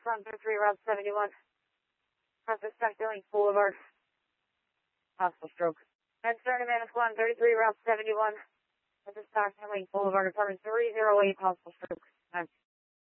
Squad 33, Route 71. Suspect Link Boulevard. Possible stroke. And Savannah Squad 33, Route 71. Suspect Link Boulevard, apartment 308, possible stroke.